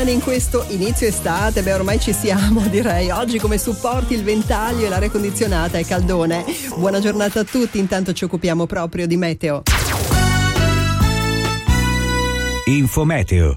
mani in questo inizio estate, ormai ci siamo, direi. Oggi come supporti il ventaglio e l'aria condizionata e caldone. Buona giornata a tutti, intanto ci occupiamo proprio di meteo. Infometeo.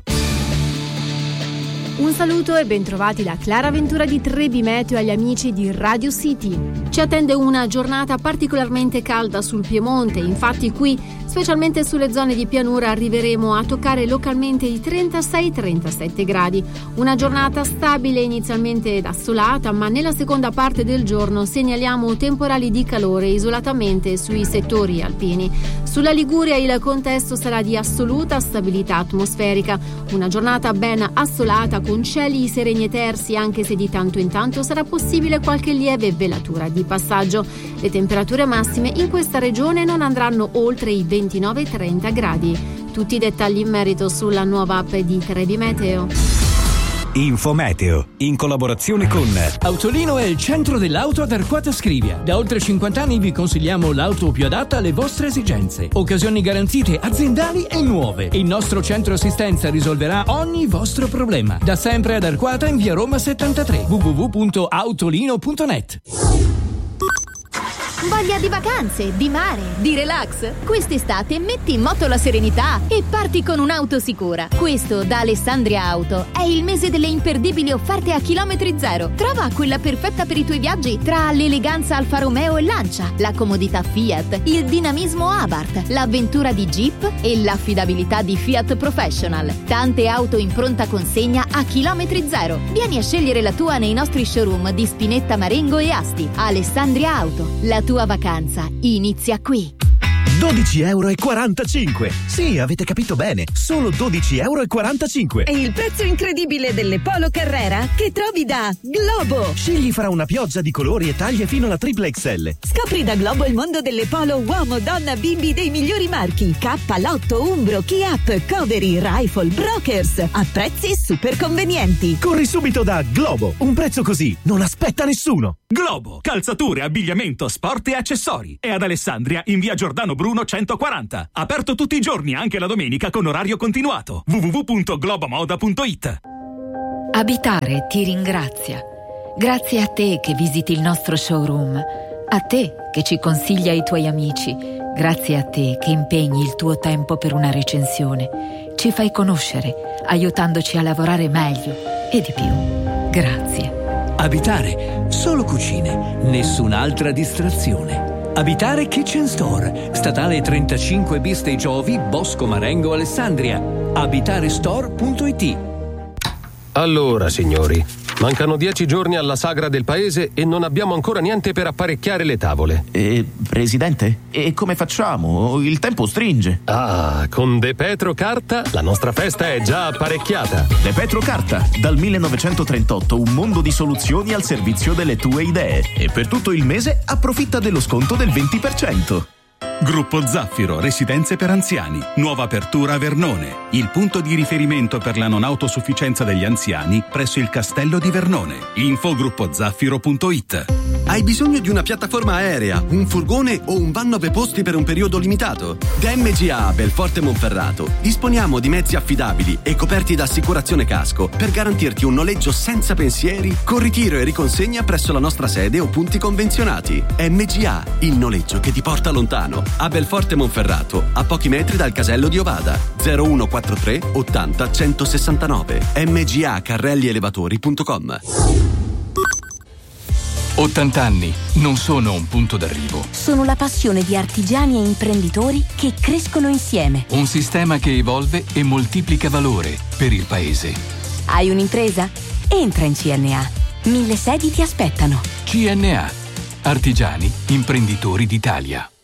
Un saluto e bentrovati da Clara Ventura di Trebi Meteo agli amici di Radio City. Ci attende una giornata particolarmente calda sul Piemonte, infatti qui, specialmente sulle zone di pianura, arriveremo a toccare localmente i 36-37 gradi. Una giornata stabile inizialmente ed assolata, ma nella seconda parte del giorno segnaliamo temporali di calore isolatamente sui settori alpini. Sulla Liguria il contesto sarà di assoluta stabilità atmosferica, una giornata ben assolata con cieli sereni e tersi, anche se di tanto in tanto sarà possibile qualche lieve velatura di passaggio. Le temperature massime in questa regione non andranno oltre i 29-30 gradi. Tutti i dettagli in merito sulla nuova app di Trebi Meteo. Infometeo, in collaborazione con Autolino è il centro dell'auto ad Arquata Scrivia. Da oltre 50 anni vi consigliamo l'auto più adatta alle vostre esigenze. Occasioni garantite aziendali e nuove. Il nostro centro assistenza risolverà ogni vostro problema. Da sempre ad Arquata in via Roma 73. www.autolino.net. Voglia di vacanze, di mare, di relax? Quest'estate metti in moto la serenità e parti con un'auto sicura. Questo da Alessandria Auto è il mese delle imperdibili offerte a chilometri zero. Trova quella perfetta per i tuoi viaggi tra l'eleganza Alfa Romeo e Lancia, la comodità Fiat, il dinamismo Abarth, l'avventura di Jeep e l'affidabilità di Fiat Professional. Tante auto in pronta consegna a chilometri zero. Vieni a scegliere la tua nei nostri showroom di Spinetta, Marengo e Asti. Alessandria Auto, la tua vacanza inizia qui. 12,45 €. Sì, avete capito bene, solo 12,45 €. È il prezzo incredibile delle Polo Carrera che trovi da Globo. Scegli fra una pioggia di colori e taglie fino alla triple XL. Scopri da Globo il mondo delle Polo uomo, donna, bimbi dei migliori marchi: K, Lotto, Umbro, Kiap, Covery, Rifle, Brokers, a prezzi super convenienti. Corri subito da Globo, un prezzo così non aspetta nessuno. Globo, calzature, abbigliamento, sport e accessori. È ad Alessandria in via Giordano Bruno 140. Aperto tutti i giorni, anche la domenica con orario continuato. www.globomoda.it. Abitare ti ringrazia. Grazie a te che visiti il nostro showroom, a te che ci consiglia i tuoi amici, grazie a te che impegni il tuo tempo per una recensione. Ci fai conoscere, aiutandoci a lavorare meglio e di più. Grazie. Abitare, solo cucine, nessun'altra distrazione. Abitare Kitchen Store, statale 35 bis dei Giovi, Bosco Marengo, Alessandria. Abitarestore.it. Allora, signori, mancano 10 giorni alla sagra del paese e non abbiamo ancora niente per apparecchiare le tavole. Presidente, e come facciamo? Il tempo stringe. Ah, con De Petro Carta la nostra festa è già apparecchiata. De Petro Carta, dal 1938 un mondo di soluzioni al servizio delle tue idee. E per tutto il mese approfitta dello sconto del 20%. Gruppo Zaffiro, residenze per anziani. Nuova apertura a Vernone. Il punto di riferimento per la non autosufficienza degli anziani presso il Castello di Vernone. Info gruppozaffiro.it. Hai bisogno di una piattaforma aerea, un furgone o un van 9 posti per un periodo limitato? Da MGA a Belforte Monferrato disponiamo di mezzi affidabili e coperti da assicurazione casco per garantirti un noleggio senza pensieri, con ritiro e riconsegna presso la nostra sede o punti convenzionati. MGA, il noleggio che ti porta lontano. A Belforte Monferrato, a pochi metri dal casello di Ovada. 0143 80 169. mgacarrellielevatori.com. 80 anni non sono un punto d'arrivo. Sono la passione di artigiani e imprenditori che crescono insieme. Un sistema che evolve e moltiplica valore per il paese. Hai un'impresa? Entra in CNA. 1000 sedi ti aspettano. CNA. Artigiani, imprenditori d'Italia.